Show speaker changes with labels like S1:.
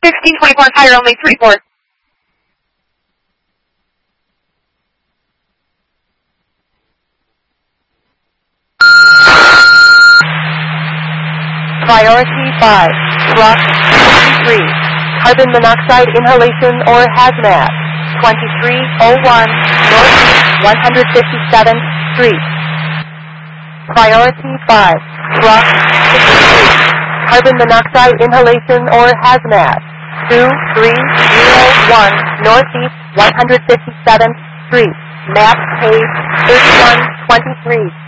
S1: 1624, higher only 34.
S2: Priority 5, Block 23, carbon monoxide inhalation or hazmat, 2301 Northeast 157th Street. Priority 5, Block 63, carbon monoxide inhalation or hazmat, 2301 Northeast 157th Street. Map page 3123.